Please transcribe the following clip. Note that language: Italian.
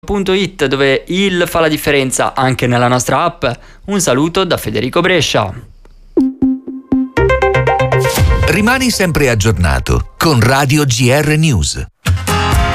It, dove il fa la differenza anche nella nostra app. Un saluto da Federico Brescia. Rimani sempre aggiornato con Radio GR News.